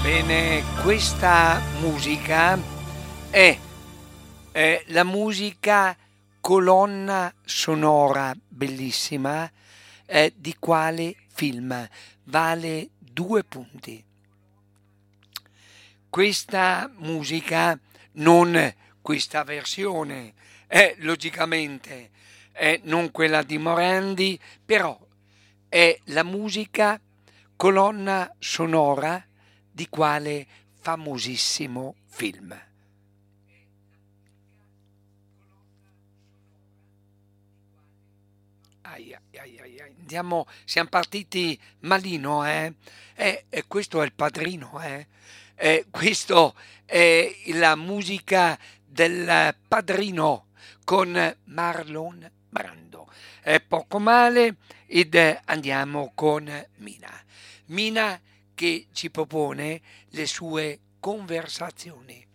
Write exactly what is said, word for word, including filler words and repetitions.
Bene, questa musica è, è la musica colonna sonora bellissima eh, di quale film? Vale due punti. Questa musica, non questa versione, è logicamente è non quella di Morandi, però è la musica colonna sonora di quale famosissimo film. Ai, ai, ai, ai, ai. Andiamo, siamo partiti malino, eh? Eh, eh, questo è il padrino, eh? Eh, questo è la musica del padrino con Marlon Brando. È poco male ed eh, andiamo con Mina. Mina che ci propone le sue conversazioni.